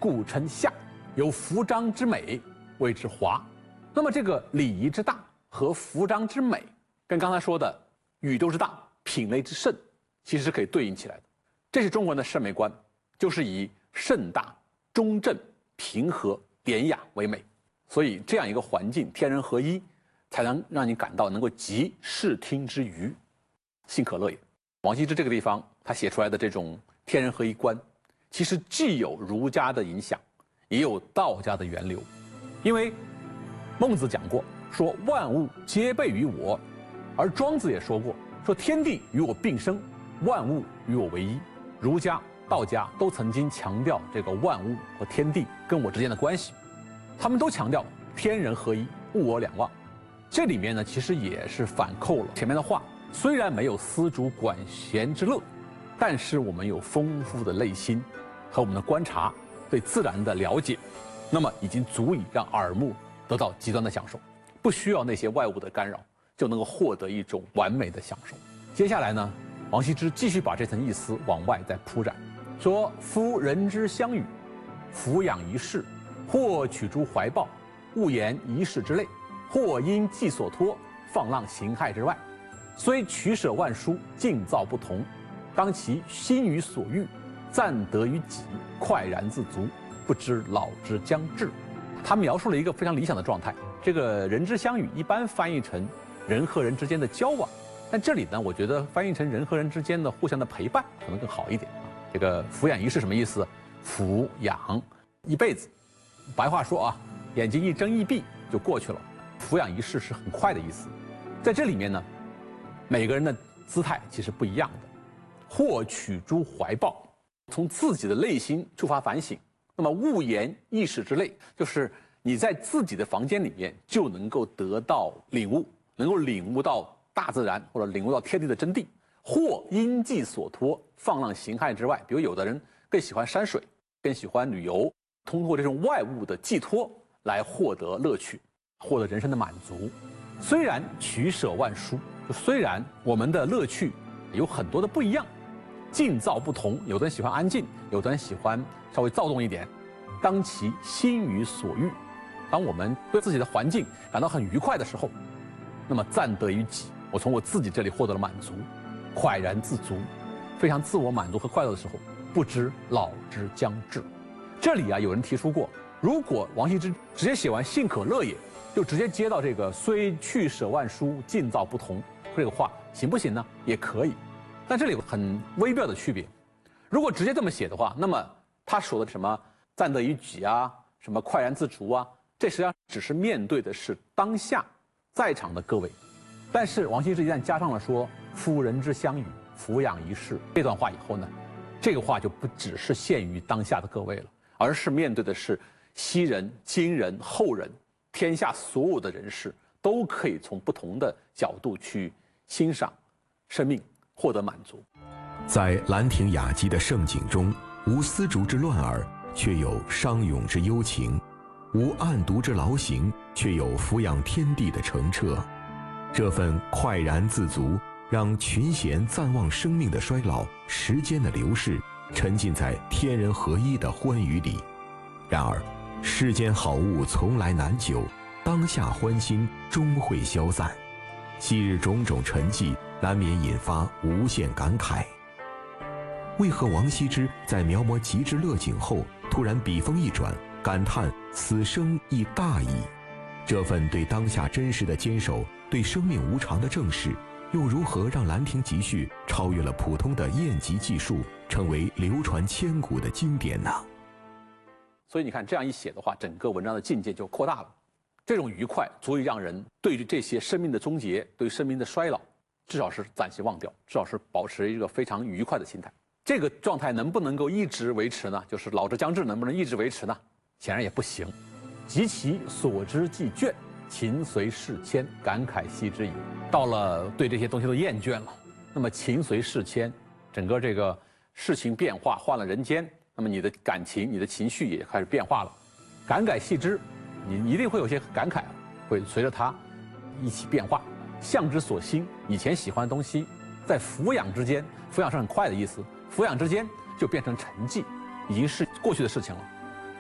故称夏，有服章之美，谓之华。那么这个礼仪之大和服章之美，跟刚才说的宇宙之大、品类之盛，其实是可以对应起来的。这是中国人的审美观，就是以盛大、中正、平和、典雅为美。所以这样一个环境，天人合一，才能让你感到能够集视听之娱，幸可乐也。王羲之这个地方他写出来的这种天人合一观，其实既有儒家的影响，也有道家的源流。因为孟子讲过，说万物皆备于我，而庄子也说过，说天地与我并生，万物与我为一。儒家、道家都曾经强调这个万物和天地跟我之间的关系，他们都强调天人合一，物我两忘。这里面呢，其实也是反扣了前面的话。虽然没有丝竹管弦之乐，但是我们有丰富的内心和我们的观察，对自然的了解，那么已经足以让耳目得到极端的享受，不需要那些外物的干扰，就能够获得一种完美的享受。接下来呢，王羲之继续把这层意思往外再铺展，说夫人之相与，俯仰一世，或取诸怀抱，勿言一世之类，或因寄所托，放浪形骸之外。虽取舍万殊，境造不同，当其心于所欲，暂得于己，快然自足，不知老之将至。他描述了一个非常理想的状态。这个人之相与一般翻译成人和人之间的交往，但这里呢，我觉得翻译成人和人之间的互相的陪伴可能更好一点啊。这个俯仰一世什么意思？俯仰一辈子，白话说啊，眼睛一睁一闭就过去了。俯仰一世是很快的意思。在这里面呢，每个人的姿态其实不一样的。或取诸怀抱，从自己的内心出发反省。那么勿言一世之类，就是你在自己的房间里面就能够得到领悟，能够领悟到大自然或者领悟到天地的真谛。或因寄所托，放浪形骸之外。比如有的人更喜欢山水，更喜欢旅游，通过这种外物的寄托来获得乐趣，获得人生的满足。虽然取舍万殊，虽然我们的乐趣有很多的不一样，境造不同，有的人喜欢安静，有的人喜欢稍微躁动一点。当其心于所欲，当我们对自己的环境感到很愉快的时候，那么暂得于己，我从我自己这里获得了满足，快然自足，非常自我满足和快乐的时候，不知老之将至。这里啊，有人提出过，如果王羲之直接写完幸可乐也，就直接接到这个虽去舍万殊，境造不同这个话，行不行呢？也可以，但这里有很微妙的区别。如果直接这么写的话，那么他说的什么暂得于己啊，什么快然自足啊，这实际上只是面对的是当下在场的各位。但是王羲之一旦加上了说夫人之相与，俯仰一世这段话以后呢，这个话就不只是限于当下的各位了，而是面对的是昔人、今人、后人，天下所有的人士都可以从不同的角度去欣赏生命，获得满足。 在兰亭雅集的盛景中，无丝竹之乱耳，却有商咏之幽情；无案牍之劳形，却有俯仰天地的澄澈。这份快然自足，让群贤暂忘生命的衰老、时间的流逝，沉浸在天人合一的欢愉里。然而，世间好物从来难久，当下欢欣终会消散。昔日种种沉寂，难免引发无限感慨。为何王羲之在描摹极致乐景后，突然笔锋一转，感叹此生亦大矣？这份对当下真实的坚守，对生命无常的正视，又如何让《兰亭集序》超越了普通的砚籍记述，成为流传千古的经典呢？ 所以你看，这样一写的话，整个文章的境界就扩大了。这种愉快足以让人对于这些生命的终结，对生命的衰老，至少是暂时忘掉，至少是保持一个非常愉快的心态。这个状态能不能够一直维持呢？就是老之将至能不能一直维持呢？显然也不行。及其所知既倦，情随事迁，感慨系之矣。到了对这些东西都厌倦了，那么情随事迁，整个这个事情变化，换了人间，那么你的感情、你的情绪也开始变化了。感慨系之，你一定会有些感慨，会随着它一起变化。向之所欣，以前喜欢的东西，在俯仰之间，俯仰是很快的意思，俯仰之间就变成沉寂，已经是过去的事情了。